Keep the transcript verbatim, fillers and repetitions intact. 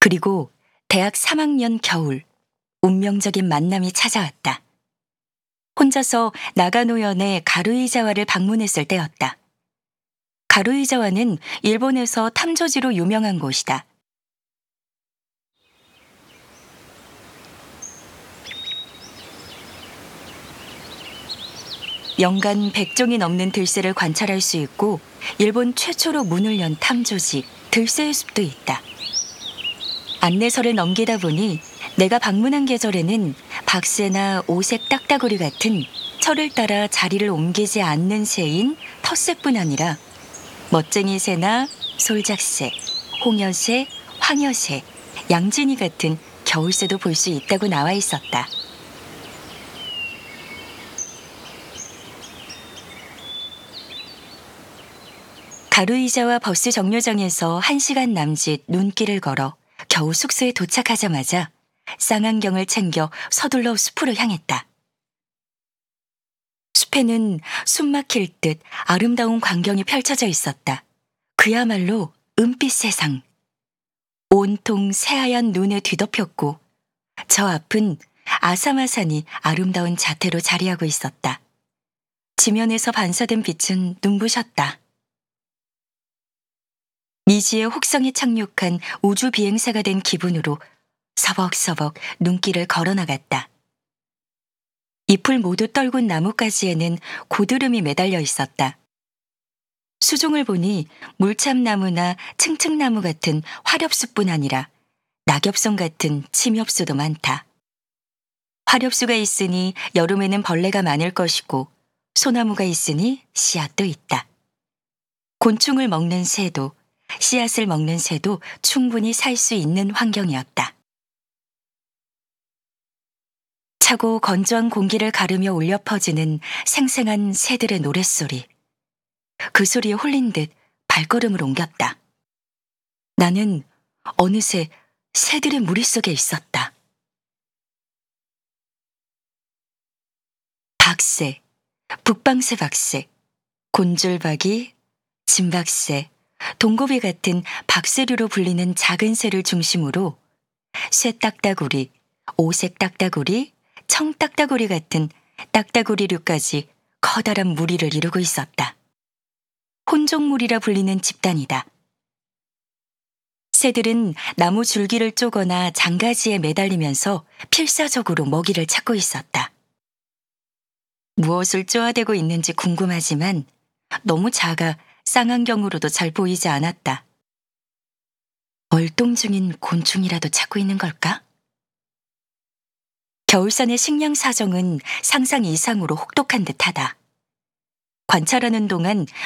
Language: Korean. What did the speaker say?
그리고 대학 삼 학년 겨울, 운명적인 만남이 찾아왔다. 혼자서 나가노현의 가루이자와를 방문했을 때였다. 가루이자와는 일본에서 탐조지로 유명한 곳이다. 연간 백 종이 넘는 들새를 관찰할 수 있고 일본 최초로 문을 연 탐조지 들새의 숲도 있다. 안내서를 넘기다 보니 내가 방문한 계절에는 박새나 오색 딱따구리 같은 철을 따라 자리를 옮기지 않는 새인 텃새뿐 아니라 멋쟁이 새나 솔작새, 홍여새, 황여새, 양진이 같은 겨울새도 볼 수 있다고 나와 있었다. 가루이자와 버스 정류장에서 한 시간 남짓 눈길을 걸어 겨우 숙소에 도착하자마자 쌍안경을 챙겨 서둘러 숲으로 향했다. 숲에는 숨 막힐 듯 아름다운 광경이 펼쳐져 있었다. 그야말로 은빛 세상. 온통 새하얀 눈에 뒤덮였고 저 앞은 아사마산이 아름다운 자태로 자리하고 있었다. 지면에서 반사된 빛은 눈부셨다. 미지의 혹성에 착륙한 우주 비행사가 된 기분으로 서벅서벅 눈길을 걸어나갔다. 잎을 모두 떨군 나뭇가지에는 고드름이 매달려 있었다. 수종을 보니 물참나무나 층층나무 같은 화렵수뿐 아니라 낙엽송 같은 침엽수도 많다. 화렵수가 있으니 여름에는 벌레가 많을 것이고 소나무가 있으니 씨앗도 있다. 곤충을 먹는 새도 씨앗을 먹는 새도 충분히 살 수 있는 환경이었다. 차고 건조한 공기를 가르며 울려 퍼지는 생생한 새들의 노랫소리. 그 소리에 홀린 듯 발걸음을 옮겼다. 나는 어느새 새들의 무리 속에 있었다. 박새, 북방새 박새, 곤줄박이, 진박새, 동고비 같은 박새류로 불리는 작은 새를 중심으로 쇠딱따구리, 오색 딱따구리, 청딱따구리 같은 딱따구리류까지 커다란 무리를 이루고 있었다. 혼종무리라 불리는 집단이다. 새들은 나무 줄기를 쪼거나 장가지에 매달리면서 필사적으로 먹이를 찾고 있었다. 무엇을 쪼아대고 있는지 궁금하지만 너무 작아 쌍안경으로도 잘 보이지 않았다. 얼동 중인 곤충이라도 찾고 있는 걸까? 겨울산의 식량 사정은 상상 이상으로 혹독한 듯하다. 관찰하는 동안